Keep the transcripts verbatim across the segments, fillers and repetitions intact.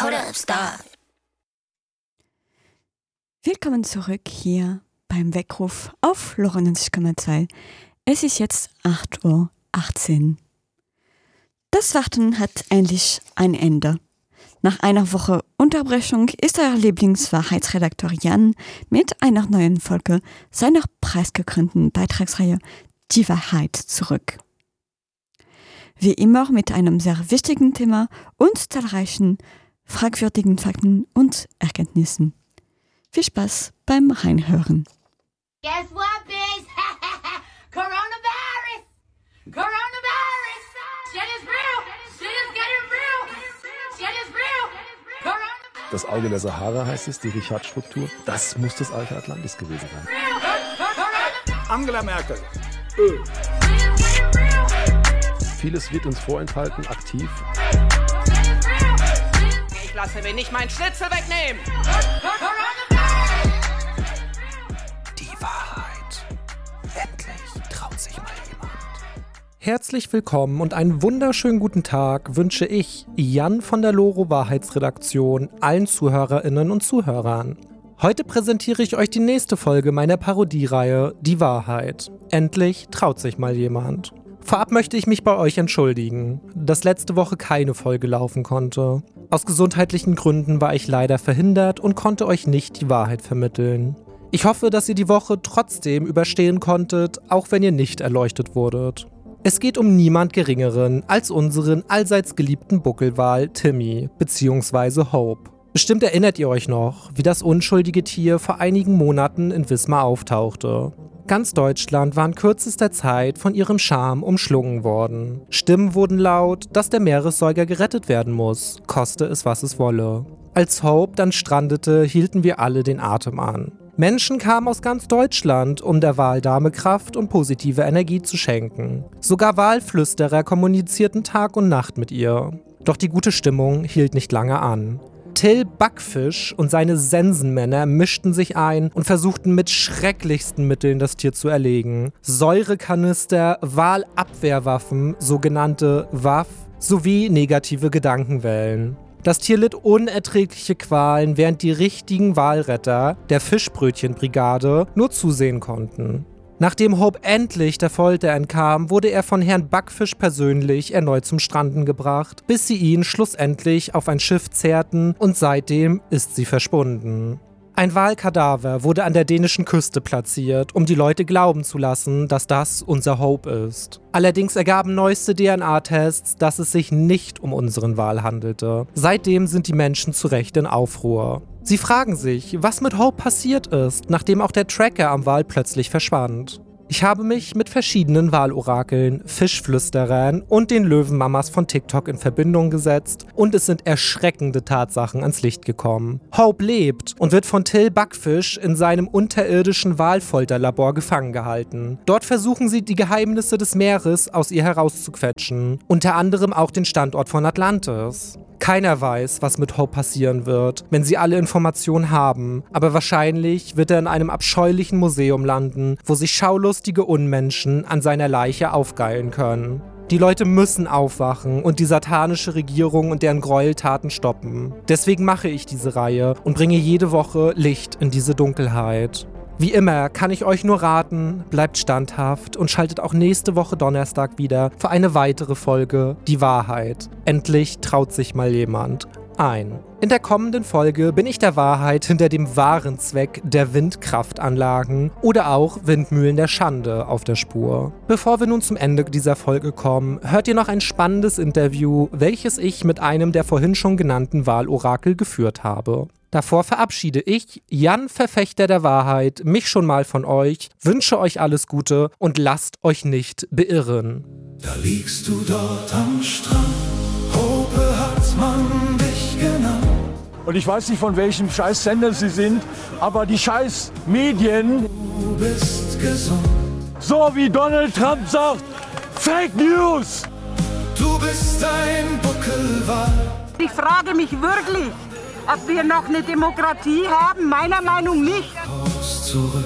Hold up, stop. Willkommen zurück hier beim Weckruf auf neunundneunzig Komma zwei. Es ist jetzt acht Uhr achtzehn. Das Warten hat endlich ein Ende. Nach einer Woche Unterbrechung ist euer Lieblingswahrheitsredakteur Jan mit einer neuen Folge seiner preisgekrönten Beitragsreihe Die Wahrheit zurück. Wie immer mit einem sehr wichtigen Thema und zahlreichen fragwürdigen Fakten und Erkenntnissen. Viel Spaß beim Reinhören. Guess what, bitch? Coronavirus! Coronavirus! Shit is real! Shit is getting real! Shit is real! Coronavirus! Das Auge der Sahara heißt es, die Richard-Struktur. Das muss das alte Atlantis gewesen sein. Angela Merkel. Öl. Vieles wird uns vorenthalten, aktiv. Ich lasse mir nicht meinen Schnitzel wegnehmen! Die Wahrheit. Endlich traut sich mal jemand. Herzlich willkommen und einen wunderschönen guten Tag wünsche ich, Jan von der Loro Wahrheitsredaktion, allen ZuhörerInnen und Zuhörern. Heute präsentiere ich euch die nächste Folge meiner Parodiereihe Die Wahrheit. Endlich traut sich mal jemand. Vorab möchte ich mich bei euch entschuldigen, dass letzte Woche keine Folge laufen konnte. Aus gesundheitlichen Gründen war ich leider verhindert und konnte euch nicht die Wahrheit vermitteln. Ich hoffe, dass ihr die Woche trotzdem überstehen konntet, auch wenn ihr nicht erleuchtet wurdet. Es geht um niemand Geringeren als unseren allseits geliebten Buckelwal Timmy bzw. Hope. Bestimmt erinnert ihr euch noch, wie das unschuldige Tier vor einigen Monaten in Wismar auftauchte. Ganz Deutschland war in kürzester Zeit von ihrem Charme umschlungen worden. Stimmen wurden laut, dass der Meeressäuger gerettet werden muss, koste es, was es wolle. Als Hope dann strandete, hielten wir alle den Atem an. Menschen kamen aus ganz Deutschland, um der Waldame Kraft und positive Energie zu schenken. Sogar Walflüsterer kommunizierten Tag und Nacht mit ihr. Doch die gute Stimmung hielt nicht lange an. Till Backfisch und seine Sensenmänner mischten sich ein und versuchten mit schrecklichsten Mitteln das Tier zu erlegen. Säurekanister, Walabwehrwaffen, sogenannte W A F, sowie negative Gedankenwellen. Das Tier litt unerträgliche Qualen, während die richtigen Walretter, der Fischbrötchenbrigade, nur zusehen konnten. Nachdem Hope endlich der Folter entkam, wurde er von Herrn Backfisch persönlich erneut zum Stranden gebracht, bis sie ihn schlussendlich auf ein Schiff zerrten und seitdem ist sie verschwunden. Ein Walkadaver wurde an der dänischen Küste platziert, um die Leute glauben zu lassen, dass das unser Hope ist. Allerdings ergaben neueste D N A-Tests, dass es sich nicht um unseren Wal handelte. Seitdem sind die Menschen zu Recht in Aufruhr. Sie fragen sich, was mit Hope passiert ist, nachdem auch der Tracker am Wal plötzlich verschwand. Ich habe mich mit verschiedenen Walorakeln, Fischflüsterern und den Löwenmamas von TikTok in Verbindung gesetzt und es sind erschreckende Tatsachen ans Licht gekommen. Hope lebt und wird von Till Backfisch in seinem unterirdischen Walfolterlabor gefangen gehalten. Dort versuchen sie, die Geheimnisse des Meeres aus ihr herauszuquetschen, unter anderem auch den Standort von Atlantis. Keiner weiß, was mit Hope passieren wird, wenn sie alle Informationen haben, aber wahrscheinlich wird er in einem abscheulichen Museum landen, wo sich schaulustige Unmenschen an seiner Leiche aufgeilen können. Die Leute müssen aufwachen und die satanische Regierung und deren Gräueltaten stoppen. Deswegen mache ich diese Reihe und bringe jede Woche Licht in diese Dunkelheit. Wie immer kann ich euch nur raten, bleibt standhaft und schaltet auch nächste Woche Donnerstag wieder für eine weitere Folge Die Wahrheit. Endlich traut sich mal jemand ein. In der kommenden Folge bin ich der Wahrheit hinter dem wahren Zweck der Windkraftanlagen oder auch Windmühlen der Schande auf der Spur. Bevor wir nun zum Ende dieser Folge kommen, hört ihr noch ein spannendes Interview, welches ich mit einem der vorhin schon genannten Walorakel geführt habe. Davor verabschiede ich, Jan, Verfechter der Wahrheit, mich schon mal von euch, wünsche euch alles Gute und lasst euch nicht beirren. Da liegst du dort am Strand, Hope hat man dich genannt. Und ich weiß nicht, von welchem Scheiß-Sender sie sind, aber die Scheiß-Medien. Du bist gesund. So wie Donald Trump sagt, Fake News! Du bist ein Buckelwal. Ich frage mich wirklich, ob wir noch eine Demokratie haben. Meiner Meinung nicht. Zurück.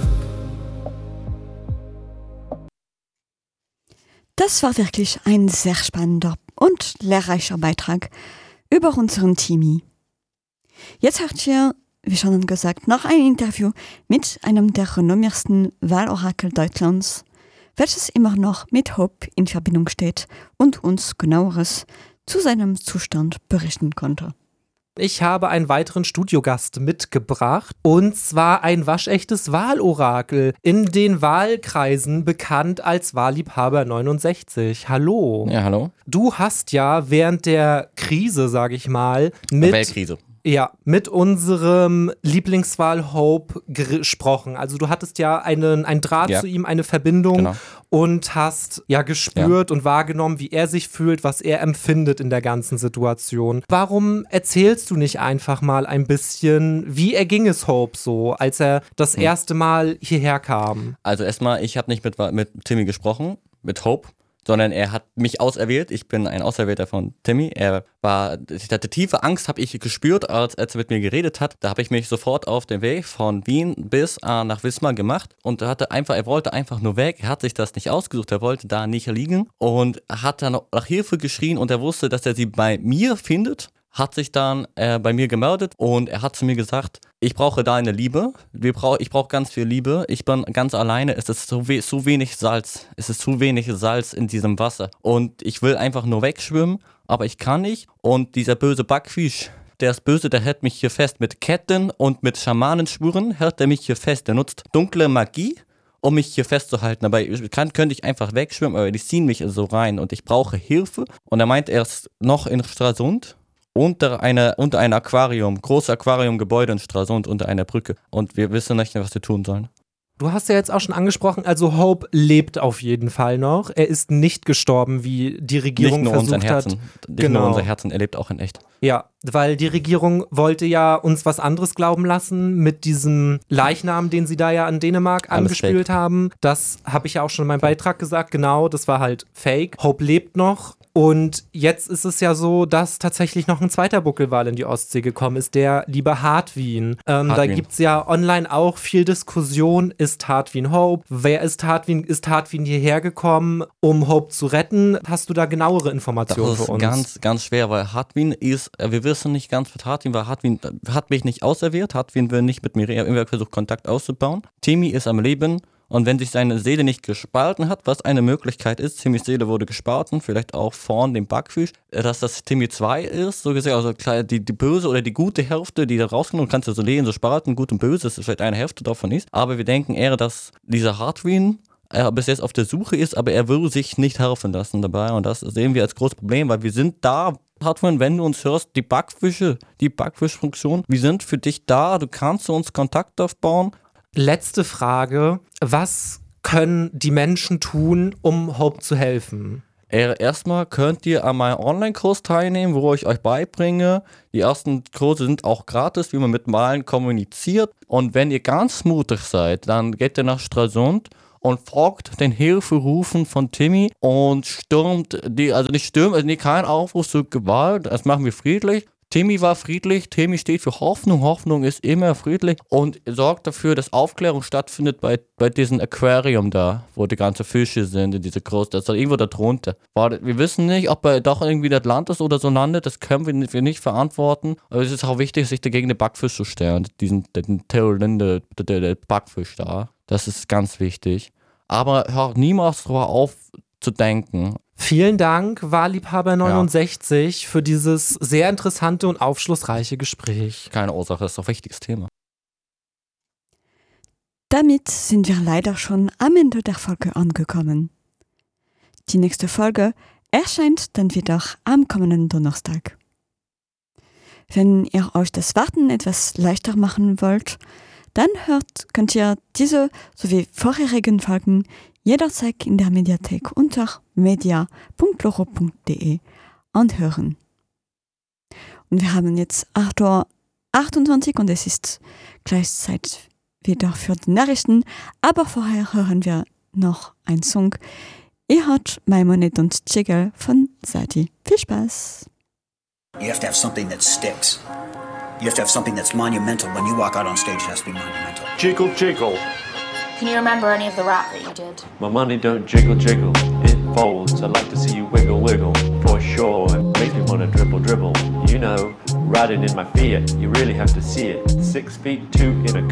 Das war wirklich ein sehr spannender und lehrreicher Beitrag über unseren Timmy. Jetzt habt ihr, wie schon gesagt, noch ein Interview mit einem der renommiersten Wahlorakel Deutschlands, welches immer noch mit Hope in Verbindung steht und uns genaueres zu seinem Zustand berichten konnte. Ich habe einen weiteren Studiogast mitgebracht, und zwar ein waschechtes Wahlorakel, in den Wahlkreisen bekannt als Wahlliebhaber neunundsechzig. Hallo. Ja, hallo. Du hast ja während der Krise, sage ich mal, mit... Weltkrise. Ja, mit unserem Lieblingswahl Hope gesprochen. Also du hattest ja einen, einen Draht ja. zu ihm, eine Verbindung genau. und hast ja gespürt ja. und wahrgenommen, wie er sich fühlt, was er empfindet in der ganzen Situation. Warum erzählst du nicht einfach mal ein bisschen, wie erging es Hope so, als er das hm. erste Mal hierher kam? Also erstmal, ich habe nicht mit, mit Timmy gesprochen, mit Hope, sondern er hat mich auserwählt. Ich bin ein Auserwählter von Timmy. Er war, ich hatte tiefe Angst, habe ich gespürt, als, als er mit mir geredet hat. Da habe ich mich sofort auf den Weg von Wien bis äh, nach Wismar gemacht und er hatte einfach, er wollte einfach nur weg. Er hat sich das nicht ausgesucht, er wollte da nicht liegen und hat dann nach Hilfe geschrien und er wusste, dass er sie bei mir findet. Hat sich dann äh, bei mir gemeldet und er hat zu mir gesagt, ich brauche deine Liebe, Wir brauch, ich brauche ganz viel Liebe, ich bin ganz alleine, es ist zu, we- zu wenig Salz, es ist zu wenig Salz in diesem Wasser und ich will einfach nur wegschwimmen, aber ich kann nicht und dieser böse Backfisch, der ist böse, der hält mich hier fest mit Ketten und mit Schamanenschwuren, hält er mich hier fest, der nutzt dunkle Magie, um mich hier festzuhalten, aber ich kann, könnte ich einfach wegschwimmen, aber die ziehen mich so rein und ich brauche Hilfe und er meint, er ist noch in Stralsund, Unter, eine, unter ein Aquarium, großes Aquariumgebäude in Stralsund unter einer Brücke. Und wir wissen nicht, was wir tun sollen. Du hast ja jetzt auch schon angesprochen, also Hope lebt auf jeden Fall noch. Er ist nicht gestorben, wie die Regierung nicht nur versucht unser Herzen, hat. Nicht genau. nur unser Herzen, er lebt auch in echt. Ja, weil die Regierung wollte ja uns was anderes glauben lassen mit diesem Leichnam, den sie da ja in Dänemark Alles angespült fake. haben. Das habe ich ja auch schon in meinem Beitrag gesagt. Genau, das war halt fake. Hope lebt noch. Und jetzt ist es ja so, dass tatsächlich noch ein zweiter Buckelwal in die Ostsee gekommen ist, der liebe Hartwin. Ähm, Hartwin. Da gibt es ja online auch viel Diskussion. Ist Hartwin Hope? Wer ist Hartwin? Ist Hartwin hierher gekommen, um Hope zu retten? Hast du da genauere Informationen das ist für uns? ganz, ganz schwer, weil Hartwin ist, wir wissen nicht ganz, was Hartwin war. Hartwin hat mich nicht auserwählt. Hartwin will nicht mit mir reden. Er hat immer versucht, Kontakt auszubauen. Timmy ist am Leben. Und wenn sich seine Seele nicht gespalten hat, was eine Möglichkeit ist, Timmys Seele wurde gespalten, vielleicht auch vorn dem Backfisch, dass das Timmy zwei ist, so gesehen, also klar, die, die böse oder die gute Hälfte, die da rauskommt, kannst du so lesen, so spalten, gut und böse, dass es vielleicht eine Hälfte davon ist. Aber wir denken eher, dass dieser Hartwin er bis jetzt auf der Suche ist, aber er will sich nicht helfen lassen dabei. Und das sehen wir als großes Problem, weil wir sind da, Hartwin, wenn du uns hörst, die Backfische, die Backfischfunktion, wir sind für dich da, du kannst zu uns Kontakt aufbauen. Letzte Frage, was können die Menschen tun, um Hope zu helfen? Erstmal könnt ihr an meinem Online-Kurs teilnehmen, wo ich euch beibringe. Die ersten Kurse sind auch gratis, wie man mit Malen kommuniziert. Und wenn ihr ganz mutig seid, dann geht ihr nach Stralsund und folgt den Hilferufen von Timmy und stürmt die, also nicht stürmt, also nicht kein Aufruf zur Gewalt, das machen wir friedlich. Timmy war friedlich, Timmy steht für Hoffnung, Hoffnung ist immer friedlich und sorgt dafür, dass Aufklärung stattfindet bei, bei diesem Aquarium da, wo die ganzen Fische sind, in diese großen, das ist irgendwo da drunter. Wir wissen nicht, ob er doch irgendwie in Atlantis oder so landet, das können wir nicht, wir nicht verantworten, aber es ist auch wichtig, sich dagegen den Backfisch zu stellen, diesen den Theolinde, der, der Backfisch da, das ist ganz wichtig. Aber hör niemals darüber auf zu denken. Vielen Dank, Wahlliebhaber neunundsechzig, ja. für dieses sehr interessante und aufschlussreiche Gespräch. Keine Ursache, das ist doch ein wichtiges Thema. Damit sind wir leider schon am Ende der Folge angekommen. Die nächste Folge erscheint dann wieder am kommenden Donnerstag. Wenn ihr euch das Warten etwas leichter machen wollt, dann hört, könnt ihr diese sowie vorherigen Folgen jederzeit in der Mediathek unter media punkt loro punkt de anhören. Und wir haben jetzt acht Uhr achtundzwanzig und es ist gleichzeitig wieder für die Nachrichten, aber vorher hören wir noch einen Song. Ihr hört Maimonet und Jiggle von Sati. Viel Spaß! You have to have something that sticks. You have to have something that's monumental. When you walk out on stage, it has to be monumental. Jiggle, jiggle. Can you remember any of the rap that you did? My money don't jiggle, jiggle. It folds. I'd like to see you wiggle, wiggle. For sure. It makes me wanna dribble, dribble. You know, riding in my Fiat. You really have to see it. Six feet two in a